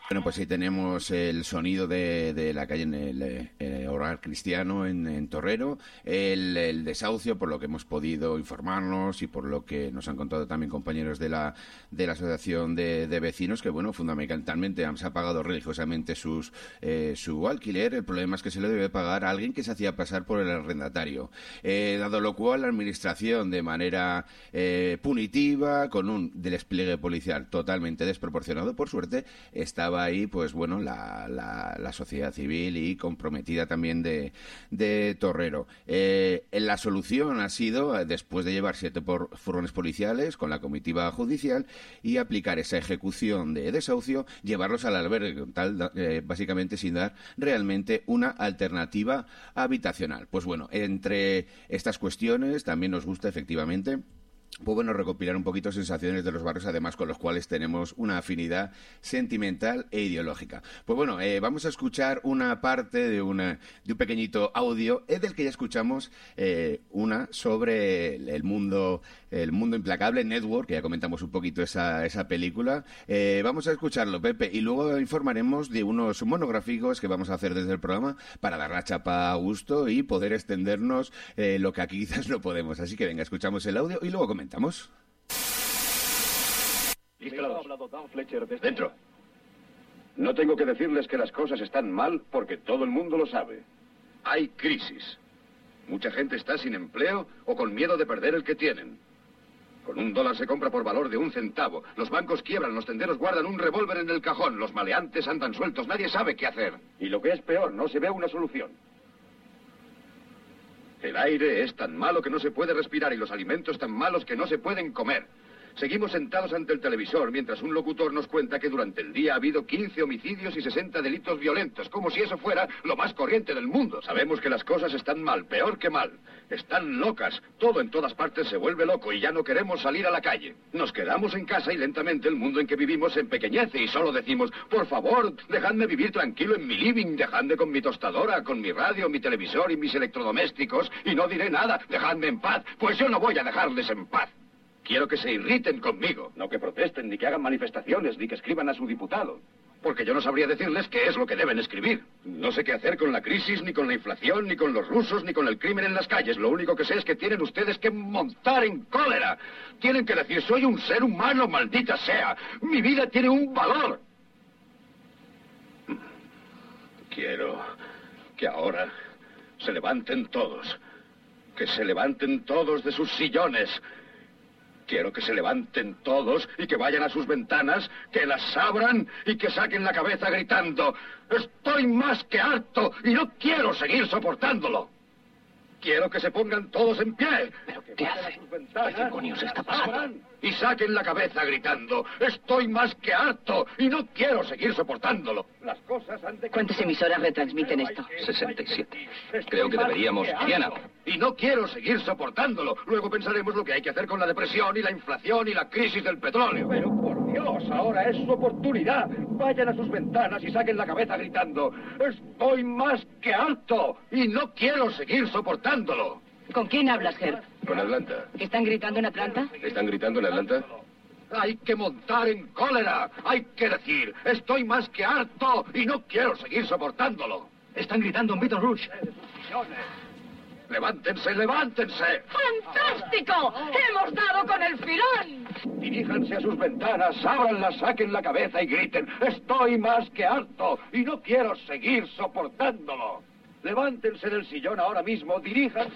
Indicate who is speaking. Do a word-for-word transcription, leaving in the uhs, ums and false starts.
Speaker 1: Bueno, pues ahí tenemos el sonido de, de la calle en el, el Hogar Cristiano en, en Torrero, el, el desahucio, por lo que hemos podido informarnos y por lo que nos han contado también compañeros de la, de la asociación de, de vecinos, que bueno, fundamentalmente se ha pagado religiosamente sus, eh, su alquiler. El problema es que se le debe pagar a alguien que se hacía pasar por el arrendatario. Eh, dado lo cual, la administración, de manera eh, punitiva, con un despliegue policial totalmente desproporcionado, por suerte, estaba ahí, pues bueno, la, la, la sociedad civil y comprometida también de, de Torrero. Eh, la solución ha sido, después de llevar siete por, furgones policiales con la comitiva judicial y aplicar esa ejecución de desahucio, llevarlos al albergue, tal, eh, básicamente sin dar realmente una alternativa habitacional. Pues bueno, entre estas cuestiones también nos gusta efectivamente, pues bueno, recopilar un poquito sensaciones de los barrios, además con los cuales tenemos una afinidad sentimental e ideológica. Pues bueno, eh, vamos a escuchar una parte de, una, de un pequeñito audio, es del que ya escuchamos eh, una sobre el mundo, el mundo implacable, Network, que ya comentamos un poquito esa, esa película. Eh, vamos a escucharlo, Pepe, y luego informaremos de unos monográficos que vamos a hacer desde el programa para dar la chapa a gusto y poder extendernos eh, lo que aquí quizás no podemos. Así que venga, escuchamos el audio y luego comentamos. ¿Comentamos?
Speaker 2: Dentro. No tengo que decirles que las cosas están mal porque todo el mundo lo sabe. Hay crisis. Mucha gente está sin empleo o con miedo de perder el que tienen. Con un dólar se compra por valor de un centavo. Los bancos quiebran, los tenderos guardan un revólver en el cajón, los maleantes andan sueltos, nadie sabe qué hacer. Y lo que es peor, no se ve una solución. El aire es tan malo que no se puede respirar y los alimentos tan malos que no se pueden comer. Seguimos sentados ante el televisor mientras un locutor nos cuenta que durante el día ha habido quince homicidios y sesenta delitos violentos, como si eso fuera lo más corriente del mundo. Sabemos que las cosas están mal, peor que mal. Están locas. Todo en todas partes se vuelve loco y ya no queremos salir a la calle. Nos quedamos en casa y lentamente el mundo en que vivimos se empequeñece y solo decimos, por favor, dejadme vivir tranquilo en mi living, dejadme con mi tostadora, con mi radio, mi televisor y mis electrodomésticos y no diré nada, dejadme en paz, pues yo no voy a dejarles en paz. Quiero que se irriten conmigo, no que protesten, ni que hagan manifestaciones, ni que escriban a su diputado. Porque yo no sabría decirles qué es lo que deben escribir. No sé qué hacer con la crisis, ni con la inflación, ni con los rusos, ni con el crimen en las calles. Lo único que sé es que tienen ustedes que montar en cólera. Tienen que decir, soy un ser humano, maldita sea. Mi vida tiene un valor. Quiero que ahora se levanten todos. Que se levanten todos de sus sillones. Quiero que se levanten todos y que vayan a sus ventanas, que las abran y que saquen la cabeza gritando, estoy más que harto y no quiero seguir soportándolo. Quiero que se pongan todos en pie.
Speaker 3: ¿Pero qué hace? ¿Qué demonios está pasando?
Speaker 2: Y saquen la cabeza gritando, estoy más que harto y no quiero seguir soportándolo. Las cosas han de...
Speaker 3: ¿Cuántas emisoras retransmiten esto?
Speaker 4: sesenta y siete. Creo que deberíamos... Diana.
Speaker 2: Y no quiero seguir soportándolo. Luego pensaremos lo que hay que hacer con la depresión y la inflación y la crisis del petróleo. Pero por Dios, ahora es su oportunidad. Vayan a sus ventanas y saquen la cabeza gritando, estoy más que harto y no quiero seguir soportándolo.
Speaker 3: ¿Con quién hablas, Herb?
Speaker 2: Con Atlanta.
Speaker 3: ¿Están gritando en Atlanta?
Speaker 2: ¿Están gritando en Atlanta? Hay que montar en cólera. Hay que decir, estoy más que harto y no quiero seguir soportándolo.
Speaker 4: Están gritando en Baton Rouge.
Speaker 2: ¡Levántense, levántense!
Speaker 3: ¡Fantástico! ¡Hemos dado con el filón!
Speaker 2: Diríjanse a sus ventanas, ábranlas, saquen la cabeza y griten, estoy más que harto y no quiero seguir soportándolo. Levántense del sillón ahora mismo, diríjanse...